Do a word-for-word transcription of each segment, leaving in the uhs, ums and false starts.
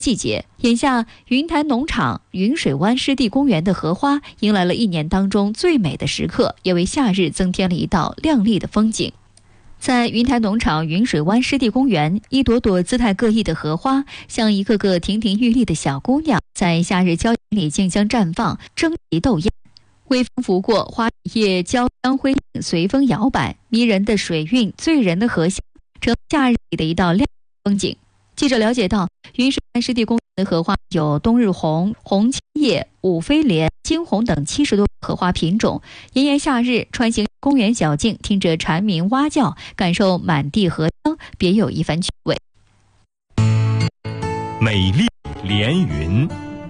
季节，眼下云台农场云水湾湿地公园的荷花迎来了一年当中最美的时刻，也为夏日增添了一道亮丽的风景。在云台农场云水湾湿地公园，一朵朵姿态各异的荷花，像一个个亭亭玉立的小姑娘，在夏日郊野里竞相绽放，争奇斗艳。微风拂过，花叶交相辉映，随风摇摆，迷人的水韵，醉人的荷香，成夏日里的一道亮风景。记者了解到，云水湾湿地公园的荷花有冬日红、红千叶、五飞莲、金红等七十多个荷花品种。炎炎夏日，穿行公园小径，听着蝉鸣蛙叫，感受满地荷香，别有一番趣味。 美丽连云。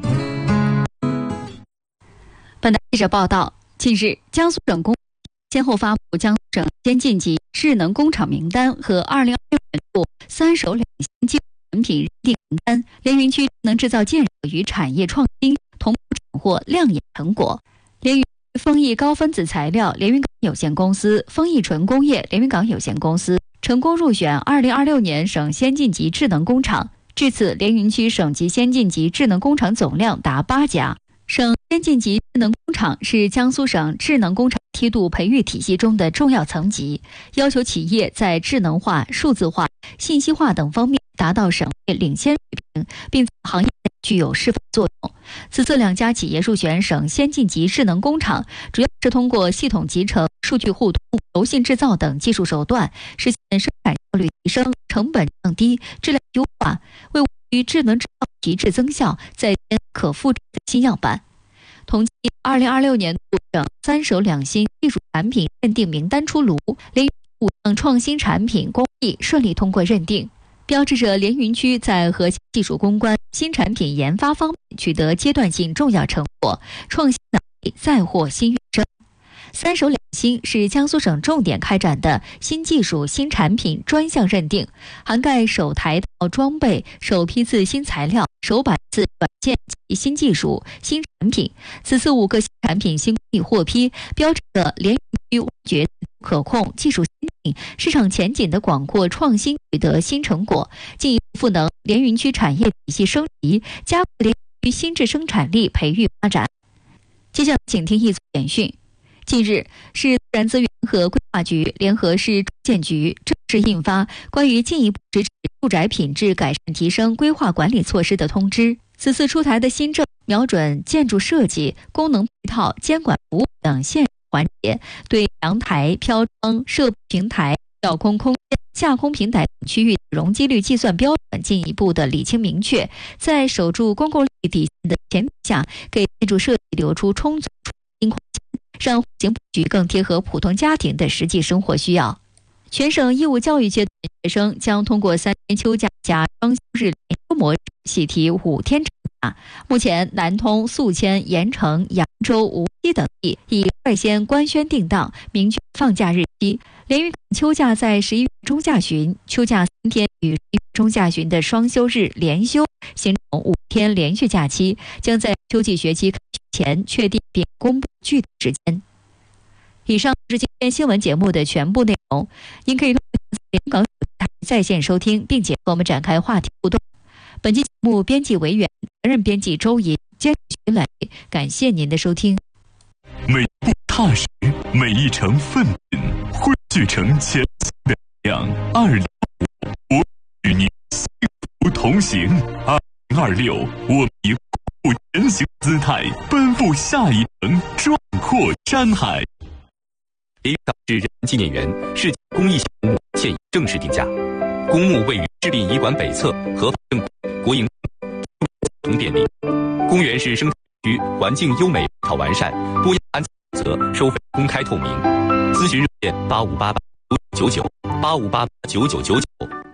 本台记者报道，近日，江苏省公先后发布江苏省先进级智能工厂名单和二零二六年度三手两新技术产品认定名单，连云区智能制造建设与产业创新同步斩获亮眼成果。连云丰益高分子材料连云港有限公司、丰益纯工业连云港有限公司成功入选二零二六年省先进级智能工厂。至此，连云区省级先进级智能工厂总量达八家。省先进级智能工厂是江苏省智能工厂梯度培育体系中的重要层级，要求企业在智能化、数字化、信息化等方面达到省内领先水平，并在行业内具有示范作用。此次两家企业入选省先进级智能工厂，主要是通过系统集成、数据互通、柔性制造等技术手段，实现生产效率提升、成本降低、质量优化，为与智能制造提质增效再添可复制的新样板。同期二零二六年度省三手两新技术产品认定名单出炉，连云五项创新产品工艺顺利通过认定，标志着连云区在核心技术攻关、新产品研发方面取得阶段性重要成果，创新能力再获新跃升。三手两新是江苏省重点开展的新技术新产品专项认定，涵盖首台套装备、首批次新材料、首百次软件及新技术新产品。此次五个新产品新工艺获批，标志着连云区挖掘可控、技术先进、市场前景的广阔创新取得新成果，进一步赋能连云区产业体系升级，加快连云区新质生产力培育发展。接下来请听一组简讯。近日，市自然资源和规划局联合市住建局正式印发关于进一步支持住宅品质改善提升规划管理措施的通知。此次出台的新政瞄准建筑设计、功能配套、监管服务等现环节，对阳台、飘窗、设备平台、吊空空间、架空平台等区域容积率计算标准进一步的理清明确，在守住公共利益底线的前提下，给建筑设计留出充足创新空间，让户型布局更贴合普通家庭的实际生活需要。全省义务教育阶段学生将通过三天秋假加双休日连休模式习题五天长假。目前，南通、宿迁、盐城、扬州、无锡等地已率先官宣定档，明确放假日期。连云港秋假在十一月中下旬，秋假三天与十一月中下旬的双休日连休，形成五天连续假期，将在秋季学期开学前确定并公布具体时间。以上是今天新闻节目的全部内容，您可以通过连云港台在线收听，并且和我们展开话题互动。本期节目编辑维园，责任编辑周莹，监制徐磊，感谢您的收听。 每步踏实，每一程奋进，汇聚成前进的力量。二零二五，我与您幸福同行。二零二六，我们以虎前行姿态奔赴下一程壮阔山海。连云港市人民纪念园世界公益项目现已正式定价。公墓位于市殡仪馆北侧，合法正规，国营交通便利。公园是生态区，环境优美，配套完善，不压安责，收费公开透明。咨询热线八五八八九九九八五八八九九九九。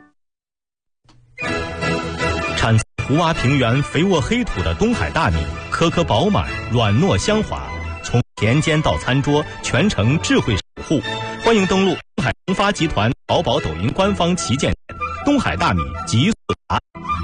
产自胡洼平原肥沃黑土的东海大米，颗颗饱满，软糯香滑。从田间到餐桌，全程智慧守护。欢迎登录东海农发集团淘宝、抖音官方旗舰店“东海大米极速达”。